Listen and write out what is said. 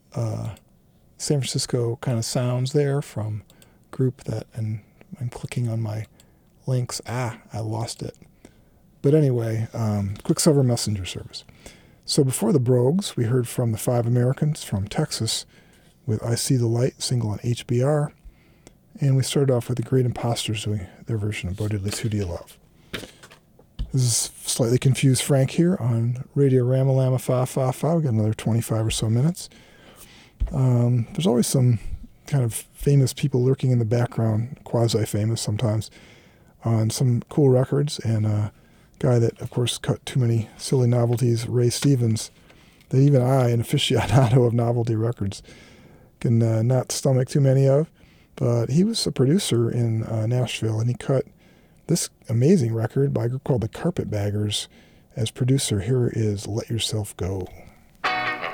San Francisco kind of sounds there from a group that, and I'm clicking on my links. I lost it. But anyway, Quicksilver Messenger Service. So before the Brogues, we heard from the Five Americans from Texas with I See the Light, single on HBR. And we started off with the Great Imposters doing their version of Bo Diddley's Who Do You Love. This is Slightly Confused Frank here on Radio Ramalama Fa Fa Fa. We've got another 25 or so minutes. There's always some kind of famous people lurking in the background, quasi-famous sometimes, on some cool records. And a guy that, of course, cut too many silly novelties, Ray Stevens, that even I, an aficionado of novelty records, can not stomach too many of. But he was a producer in Nashville, and he cut this amazing record by a group called the Carpetbaggers as producer. Here is Let Yourself Go.